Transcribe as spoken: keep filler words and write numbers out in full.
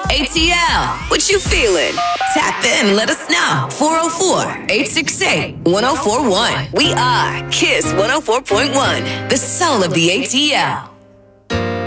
A T L, what you feeling? Tap in, let us know. four oh four, eight six eight, one oh four one. We are Kiss one oh four point one, the soul of the A T L.